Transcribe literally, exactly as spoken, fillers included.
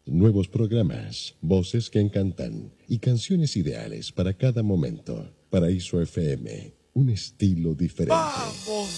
Nuevos programas, voces que encantan y canciones ideales para cada momento. Paraíso F M, un estilo diferente. ¡Vamos!